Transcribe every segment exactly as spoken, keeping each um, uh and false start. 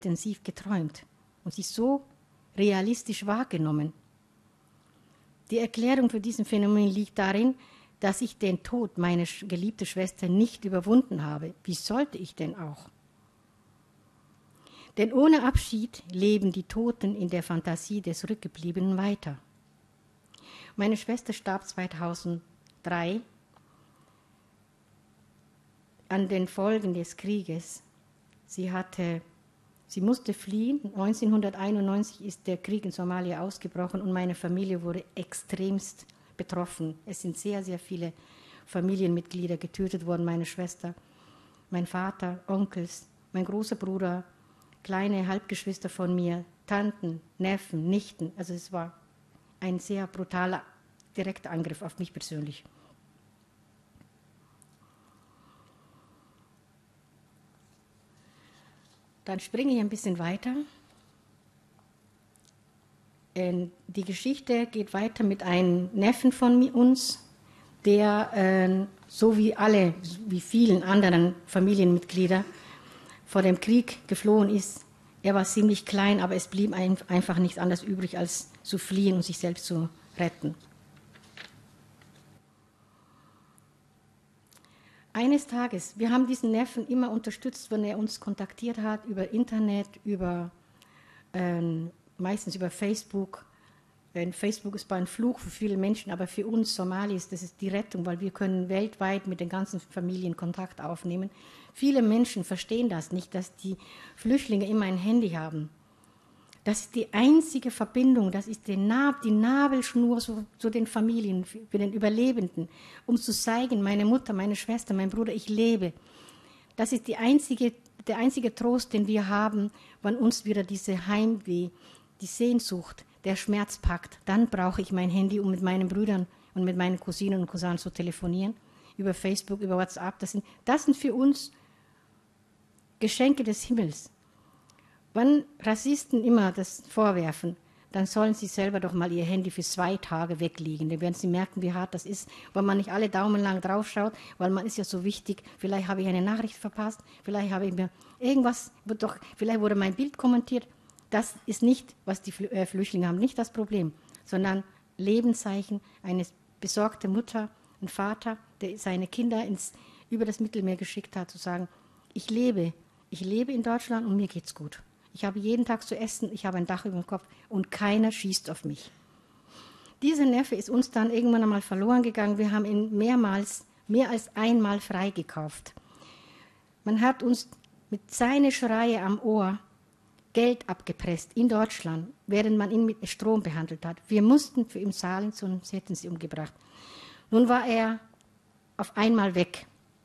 intensiv geträumt und sie so realistisch wahrgenommen. Die Erklärung für diesen Phänomen liegt darin, dass ich den Tod meiner geliebten Schwester nicht überwunden habe. Wie sollte ich denn auch? Denn ohne Abschied leben die Toten in der Fantasie des Rückgebliebenen weiter. Meine Schwester starb zweitausenddrei an den Folgen des Krieges. Sie, hatte, sie musste fliehen. neunzehnhunderteinundneunzig ist der Krieg in Somalia ausgebrochen und meine Familie wurde extremst betroffen. Es sind sehr, sehr viele Familienmitglieder getötet worden, meine Schwester, mein Vater, Onkels, mein großer Bruder, kleine Halbgeschwister von mir, Tanten, Neffen, Nichten. Also es war ein sehr brutaler, direkter Angriff auf mich persönlich. Dann springe ich ein bisschen weiter. Die Geschichte geht weiter mit einem Neffen von uns, der äh, so wie alle, wie vielen anderen Familienmitglieder vor dem Krieg geflohen ist. Er war ziemlich klein, aber es blieb ein, einfach nichts anderes übrig, als zu fliehen und sich selbst zu retten. Eines Tages, wir haben diesen Neffen immer unterstützt, wenn er uns kontaktiert hat, über Internet, über, äh, meistens über Facebook. Äh, Facebook ist ein Fluch für viele Menschen, aber für uns Somalis, das ist die Rettung, weil wir können weltweit mit den ganzen Familien Kontakt aufnehmen. Viele Menschen verstehen das nicht, dass die Flüchtlinge immer ein Handy haben. Das ist die einzige Verbindung, das ist die, Nab die Nabelschnur zu, zu den Familien, für den Überlebenden, um zu zeigen, meine Mutter, meine Schwester, mein Bruder, ich lebe. Das ist die einzige, der einzige Trost, den wir haben, wenn uns wieder diese Heimweh, die Sehnsucht, der Schmerz packt. Dann brauche ich mein Handy, um mit meinen Brüdern und mit meinen Cousinen und Cousinen zu telefonieren, über Facebook, über WhatsApp. Das sind, das sind für uns Geschenke des Himmels. Wenn Rassisten immer das vorwerfen, dann sollen sie selber doch mal ihr Handy für zwei Tage weglegen. Dann werden sie merken, wie hart das ist, weil man nicht alle Daumen lang draufschaut, weil man ist ja so wichtig, vielleicht habe ich eine Nachricht verpasst, vielleicht habe ich mir irgendwas, doch, vielleicht wurde mein Bild kommentiert. Das ist nicht, was die Flüchtlinge haben, nicht das Problem, sondern Lebenszeichen, eine besorgte Mutter, ein Vater, der seine Kinder ins, über das Mittelmeer geschickt hat, zu sagen, ich lebe, ich lebe in Deutschland und mir geht's gut. Ich habe jeden Tag zu essen, ich habe ein Dach über dem Kopf und keiner schießt auf mich. Dieser Neffe ist uns dann irgendwann einmal verloren gegangen. Wir haben ihn mehrmals, mehr als einmal freigekauft. Man hat uns mit seinen Schreie am Ohr Geld abgepresst in Deutschland, während man ihn mit Strom behandelt hat. Wir mussten für ihn zahlen, sonst hätten sie umgebracht. Nun war er auf einmal weg.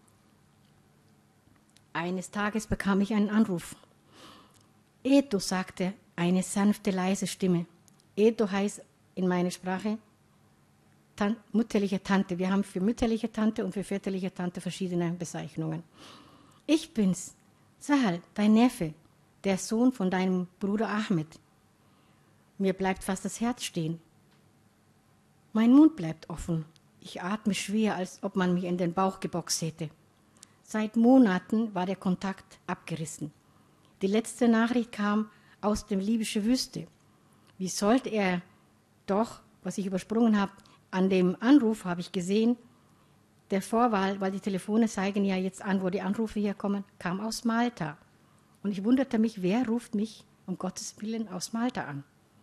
Eines Tages bekam ich einen Anruf. Edo, sagte eine sanfte, leise Stimme. Edo heißt in meiner Sprache Tan mütterliche Tante. Wir haben für mütterliche Tante und für väterliche Tante verschiedene Bezeichnungen. Ich bin's, Sahal, dein Neffe, der Sohn von deinem Bruder Ahmed. Mir bleibt fast das Herz stehen. Mein Mund bleibt offen. Ich atme schwer, als ob man mich in den Bauch geboxt hätte. Seit Monaten war der Kontakt abgerissen. Die letzte Nachricht kam aus der libyschen Wüste. Wie sollte er doch, was ich übersprungen habe, an dem Anruf habe ich gesehen, der Vorwahl, weil die Telefone zeigen ja jetzt an, wo die Anrufe hier kommen, kam aus Malta. Und ich wunderte mich, wer ruft mich um Gottes Willen aus Malta an?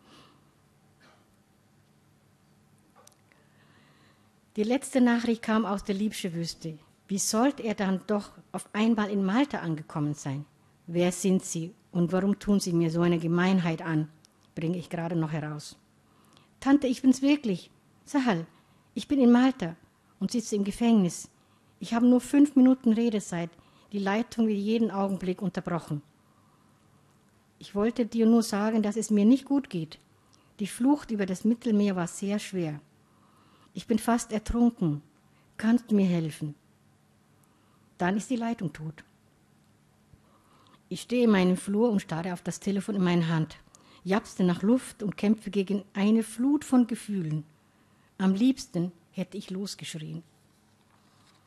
Die letzte Nachricht kam aus der libyschen Wüste. Wie sollte er dann doch auf einmal in Malta angekommen sein? Wer sind Sie und warum tun Sie mir so eine Gemeinheit an? Bringe ich gerade noch heraus. Tante, ich bin's wirklich. Sahal, ich bin in Malta und sitze im Gefängnis. Ich habe nur fünf Minuten Redezeit. Die Leitung wird jeden Augenblick unterbrochen. Ich wollte dir nur sagen, dass es mir nicht gut geht. Die Flucht über das Mittelmeer war sehr schwer. Ich bin fast ertrunken. Kannst du mir helfen? Dann ist die Leitung tot. Ich stehe in meinem Flur und starre auf das Telefon in meiner Hand, japste nach Luft und kämpfe gegen eine Flut von Gefühlen. Am liebsten hätte ich losgeschrien.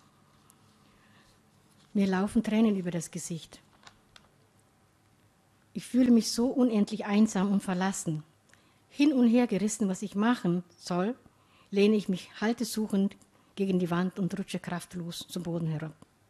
Mir laufen Tränen über das Gesicht. Ich fühle mich so unendlich einsam und verlassen. Hin und her gerissen, was ich machen soll, lehne ich mich haltesuchend gegen die Wand und rutsche kraftlos zum Boden herab.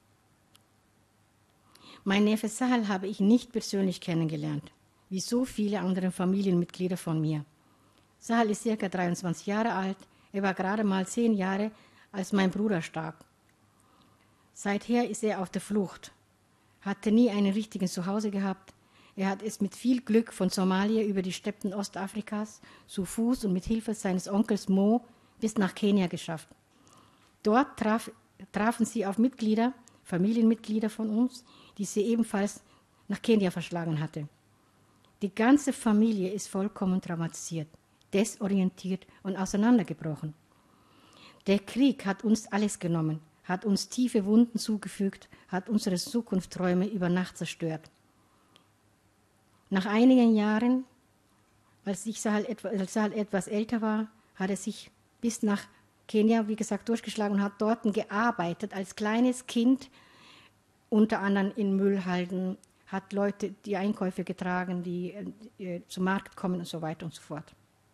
Mein Neffe Sahel habe ich nicht persönlich kennengelernt, wie so viele andere Familienmitglieder von mir. Sahel ist ca. dreiundzwanzig Jahre alt, er war gerade mal zehn Jahre, als mein Bruder starb. Seither ist er auf der Flucht, hatte nie einen richtigen Zuhause gehabt. Er hat es mit viel Glück von Somalia über die Steppen Ostafrikas zu Fuß und mit Hilfe seines Onkels Mo bis nach Kenia geschafft. Dort traf, trafen sie auf Mitglieder, Familienmitglieder von uns, die sie ebenfalls nach Kenia verschlagen hatte. Die ganze Familie ist vollkommen traumatisiert, desorientiert und auseinandergebrochen. Der Krieg hat uns alles genommen, hat uns tiefe Wunden zugefügt, hat unsere Zukunftsträume über Nacht zerstört. Nach einigen Jahren, als ich Sahel etwas älter war, hat er sich bis nach Kenia, wie gesagt, durchgeschlagen und hat dort gearbeitet als kleines Kind, unter anderem in Müllhalden, hat Leute die Einkäufe getragen, die äh, zum Markt kommen und so weiter und so fort.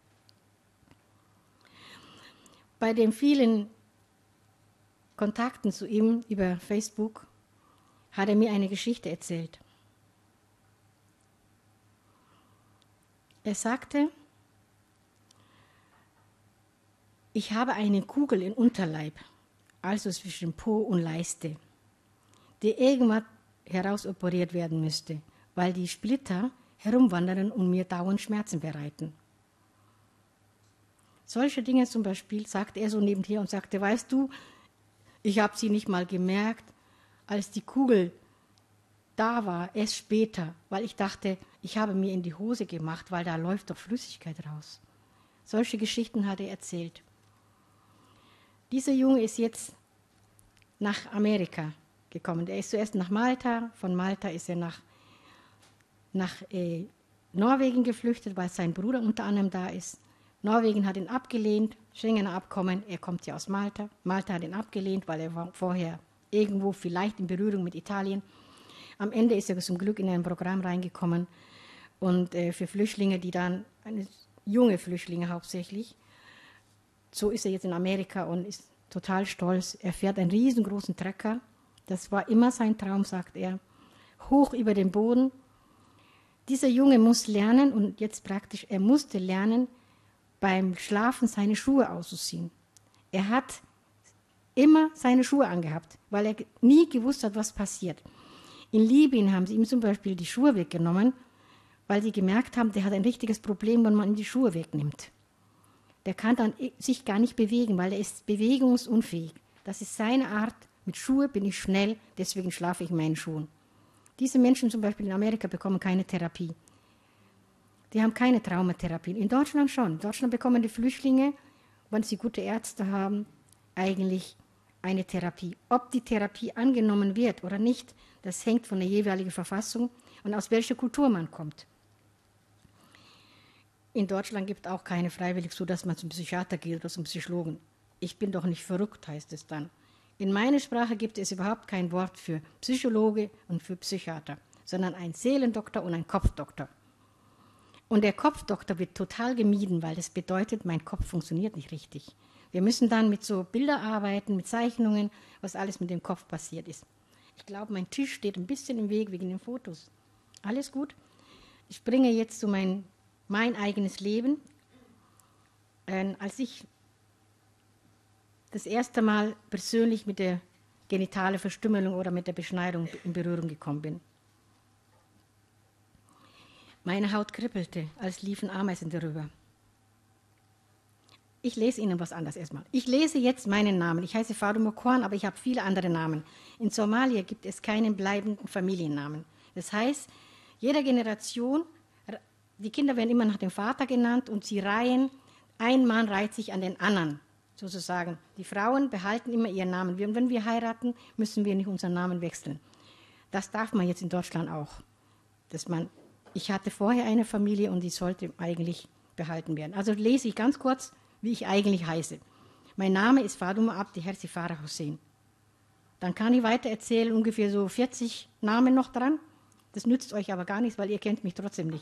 Bei den vielen Kontakten zu ihm über Facebook hat er mir eine Geschichte erzählt. Er sagte, ich habe eine Kugel im Unterleib, also zwischen Po und Leiste, die irgendwann herausoperiert werden müsste, weil die Splitter herumwandern und mir dauernd Schmerzen bereiten. Solche Dinge zum Beispiel sagte er so nebenher und sagte, weißt du, ich habe sie nicht mal gemerkt, als die Kugel da war, erst später, weil ich dachte, ich habe mir in die Hose gemacht, weil da läuft doch Flüssigkeit raus. Solche Geschichten hat er erzählt. Dieser Junge ist jetzt nach Amerika gekommen. Er ist zuerst nach Malta, von Malta ist er nach, nach äh, Norwegen geflüchtet, weil sein Bruder unter anderem da ist. Norwegen hat ihn abgelehnt, Schengener Abkommen, er kommt ja aus Malta. Malta hat ihn abgelehnt, weil er war vorher irgendwo vielleicht in Berührung mit Italien. Am Ende ist er zum Glück in ein Programm reingekommen und äh, für Flüchtlinge, die dann, eine, junge Flüchtlinge hauptsächlich, so ist er jetzt in Amerika und ist total stolz. Er fährt einen riesengroßen Trecker, das war immer sein Traum, sagt er, hoch über den Boden. Dieser Junge muss lernen und jetzt praktisch, er musste lernen, beim Schlafen seine Schuhe auszuziehen. Er hat immer seine Schuhe angehabt, weil er nie gewusst hat, was passiert. In Libyen haben sie ihm zum Beispiel die Schuhe weggenommen, weil sie gemerkt haben, der hat ein richtiges Problem, wenn man ihm die Schuhe wegnimmt. Der kann dann sich gar nicht bewegen, weil er ist bewegungsunfähig. Das ist seine Art. Mit Schuhe bin ich schnell, deswegen schlafe ich in meinen Schuhen. Diese Menschen zum Beispiel in Amerika bekommen keine Therapie. Die haben keine Traumatherapie. In Deutschland schon. In Deutschland bekommen die Flüchtlinge, wenn sie gute Ärzte haben, eigentlich eine Therapie. Ob die Therapie angenommen wird oder nicht, das hängt von der jeweiligen Verfassung und aus welcher Kultur man kommt. In Deutschland gibt es auch keine freiwillig so, dass man zum Psychiater geht oder zum Psychologen. Ich bin doch nicht verrückt, heißt es dann. In meiner Sprache gibt es überhaupt kein Wort für Psychologe und für Psychiater, sondern ein Seelendoktor und ein Kopfdoktor. Und der Kopfdoktor wird total gemieden, weil das bedeutet, mein Kopf funktioniert nicht richtig. Wir müssen dann mit so Bildern arbeiten, mit Zeichnungen, was alles mit dem Kopf passiert ist. Ich glaube, mein Tisch steht ein bisschen im Weg wegen den Fotos. Alles gut? Ich bringe jetzt zu mein, mein eigenes Leben. Ähm, als ich das erste Mal persönlich mit der genitalen Verstümmelung oder mit der Beschneidung in Berührung gekommen bin. Meine Haut kribbelte, als liefen Ameisen darüber. Ich lese Ihnen was anderes erstmal. Ich lese jetzt meinen Namen. Ich heiße Faduma Kwan, aber ich habe viele andere Namen. In Somalia gibt es keinen bleibenden Familiennamen. Das heißt, jede Generation, die Kinder werden immer nach dem Vater genannt und sie reihen, ein Mann reiht sich an den anderen, sozusagen. Die Frauen behalten immer ihren Namen. Und wenn wir heiraten, müssen wir nicht unseren Namen wechseln. Das darf man jetzt in Deutschland auch. Dass man, ich hatte vorher eine Familie und die sollte eigentlich behalten werden. Also lese ich ganz kurz, wie ich eigentlich heiße. Mein Name ist Faduma Abdi Hersi Farah Hussein. Dann kann ich weiter erzählen, ungefähr so vierzig Namen noch dran. Das nützt euch aber gar nichts, weil ihr kennt mich trotzdem nicht.